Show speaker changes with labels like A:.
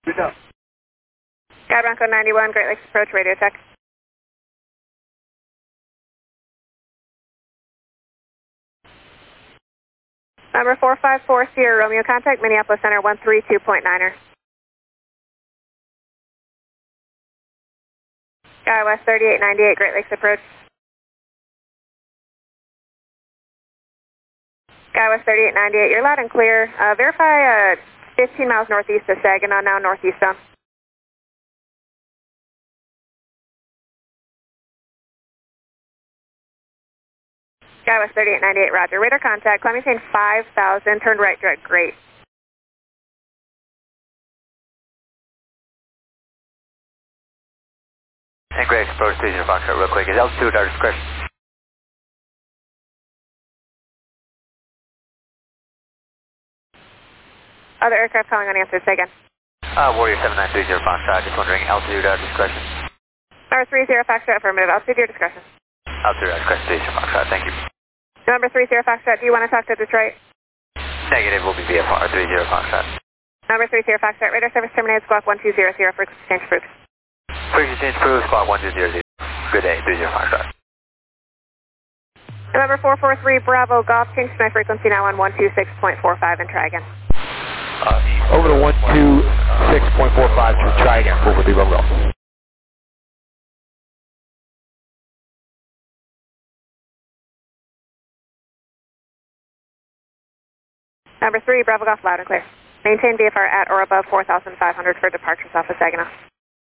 A: Good job.
B: Sky Bronco 91, Great Lakes approach, radio check. Number 454 Sierra Romeo, contact Minneapolis Center 132.9er. Sky West 3898, Great Lakes approach. Sky West 3898, you're loud and clear. Verify 15 miles northeast of Saginaw, now northeastbound. Sky West 3898, roger. Radar contact, climbing chain 5,000, turned right direct, great.
A: And Great approach 30 Foxtrot real quick. Is altitude our discretion?
B: Other aircraft calling unanswered, say again.
A: Warrior 7930 Foxtrot, just wondering altitude our discretion.
B: Number 30 Foxtrot, affirmative, altitude your discretion.
A: Altitude our discretion 30 Foxtrot, thank you.
B: Number 30 Foxtrot, do you want to talk to Detroit?
A: Negative, will be VFR 30 Foxtrot.
B: Number 30 Foxtrot, radar service terminated, squawk 1200, frequency change approved.
A: Frequency change approved, squawk 1200. Good day, 30 Foxtrot.
B: November 443 Bravo Golf, change to my frequency now on 126.45 and try again.
C: Over to 126.45 to try again, 443 Bravo Golf.
B: Number 3 Bravo Golf, loud and clear. Maintain VFR at or above 4,500 for departures off of Saginaw.